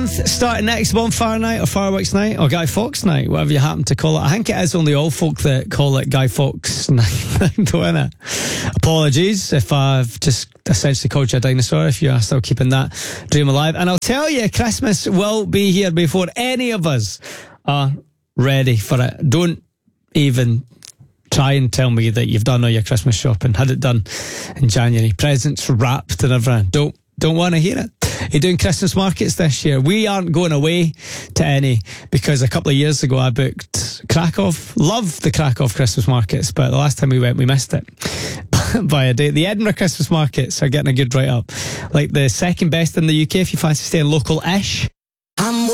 month, starting next bonfire night or fireworks night or Guy Fawkes night, whatever you happen to call it. I think it is only old folk that call it Guy Fawkes night, don't it? Apologies if I've just essentially called you a dinosaur, if you are still keeping that dream alive. And I'll tell you, Christmas will be here before any of us are ready for it. Don't even try and tell me that you've done all your Christmas shopping, had it done in January, presents wrapped and everything. Don't want to hear it. You're doing Christmas markets this year. We aren't going away to any because a couple of years ago I booked Krakow. Love the Krakow Christmas markets, but the last time we went we missed it by a day. The Edinburgh Christmas markets are getting a good write-up. Like the second best in the UK if you fancy staying local-ish.